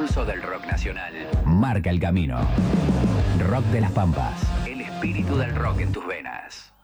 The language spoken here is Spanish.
pulso del rock nacional. Marca el camino. Rock de las Pampas. El espíritu del rock en tus venas.